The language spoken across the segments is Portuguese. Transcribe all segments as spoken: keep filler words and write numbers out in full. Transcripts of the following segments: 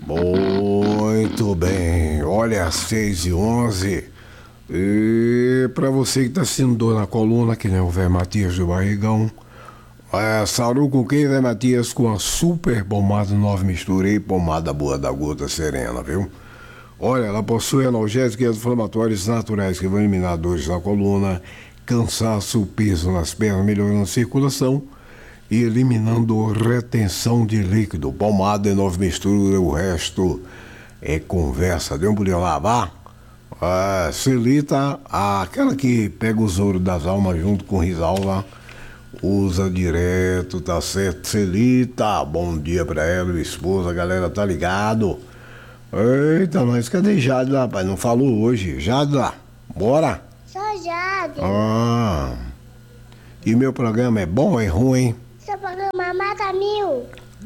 Muito bem, olha, seis e onze. E pra você que tá sentindo dor na coluna, que nem o Zé Matias do Barrigão, é, saru com quem, Zé Matias? Com a super pomada nove mistura e pomada boa da gota serena, viu? Olha, ela possui analgésicos e inflamatórios naturais que vão eliminar dores na coluna, cansaço, peso nas pernas, melhorando a circulação e eliminando retenção de líquido. Pomada e nove mistura, o resto é conversa. Deu um pulinho lá, vá? É, Celita, aquela que pega os ouros das almas junto com Risalva, usa direto, tá certo? Celita, bom dia pra ela, esposa, a galera tá ligado? Eita, mas cadê Jadla, rapaz? Não falou hoje. Jadla, bora? Sou Jade. Ah, e meu programa é bom ou é ruim? Seu programa mata mil.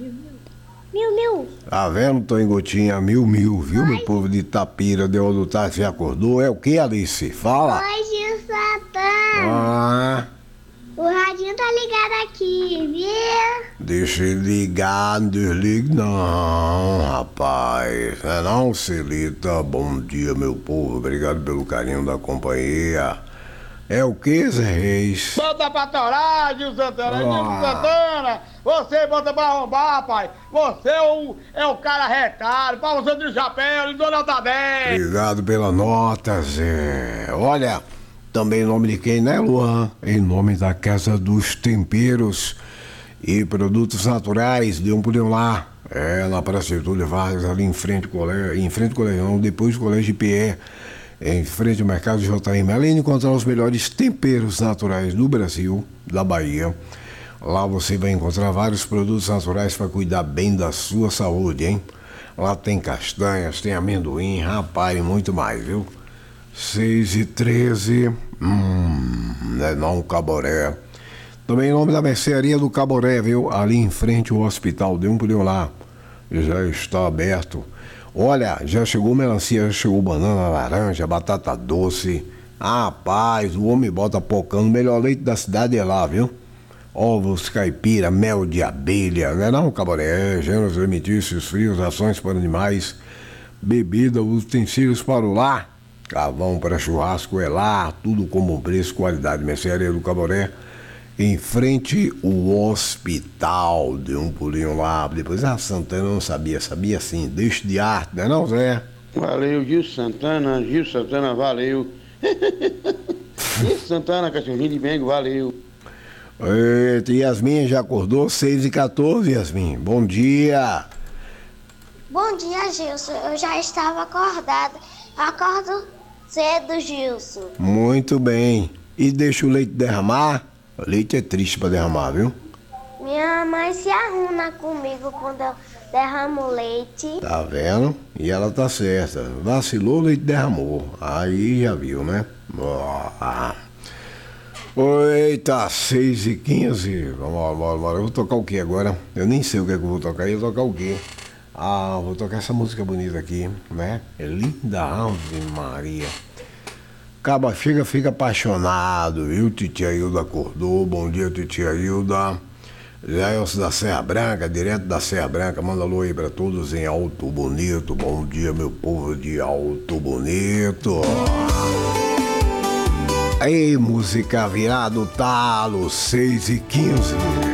Mil, mil. Tá vendo, tô em gotinha, mil, mil, viu, Oi. meu povo de Itapira, de onde tá, se acordou? É o que, Alice? Fala. Oi, Gil Santana. Ah, O radinho tá ligado aqui, viu? deixa ele ligar, não desligue não, rapaz. Não é não, Celita? Bom dia, meu povo, obrigado pelo carinho da companhia. É o que, Zé Reis? Bota pra torar, Gil Santana, Ah. Gil Santana! Você bota pra arrombar, pai! Você é o, é o cara recado, pra você de chapéu, de nota dez! Obrigado pela nota, Zé. Olha, também em nome de quem, né, Luan? Em nome da Casa dos Temperos e Produtos Naturais, dê um pulinho lá. É, na Praça de Túlio Vargas, ali em frente ao colégio, em frente ao colégio, não, depois do colégio I P E. Em frente ao mercado J M, além de encontrar os melhores temperos naturais do Brasil, da Bahia. Lá você vai encontrar vários produtos naturais para cuidar bem da sua saúde, hein? Lá tem castanhas, tem amendoim, rapaz, e muito mais, viu? seis e treze, hum, é não, Caboré. Também em nome da mercearia do Caboré, viu? Ali em frente ao hospital, dê um pulinho lá. Já está aberto. Olha, já chegou melancia, já chegou banana, laranja, batata doce. Ah, rapaz, o homem bota pocando, o melhor leite da cidade é lá, viu? Ovos, caipira, mel de abelha, não é não, Caboré? Gêneros alimentícios, frios, rações para animais, bebida, utensílios para o lar, carvão para churrasco é lá, tudo com bom preço, qualidade. Mercearia do Caboré, em frente ao hospital. Deu um pulinho lá. Depois, ah, Santana não sabia, sabia sim. Deixa de arte, não é não, Zé? Valeu, Gil Santana, Gil Santana, valeu. Gil Santana, cachorrinho de Bengo, valeu. Eita, Yasmin já acordou? seis e quatorze, Yasmin. Bom dia. Bom dia, Gilson. Eu já estava acordada. Acordo cedo, Gilson. Muito bem. E deixa o leite derramar? O leite é triste pra derramar, viu? Minha mãe se arruma comigo quando eu derramo leite. Tá vendo? E ela tá certa. Vacilou, o leite derramou. Aí já viu, né? Ah. Eita, seis e quinze. Vamos lá, vamos lá. Eu vou tocar o que agora? Eu nem sei o que, é que eu vou tocar. Eu vou tocar o quê? Ah, vou tocar essa música bonita aqui, né? É linda, Ave Maria. Caba chega, fica apaixonado, viu? Titia Hilda acordou. Bom dia, Titia Hilda. Jailson da Serra Branca, direto da Serra Branca. Manda alô aí pra todos em Alto Bonito. Bom dia, meu povo de Alto Bonito. Aí, música virado talo, seis e quinze.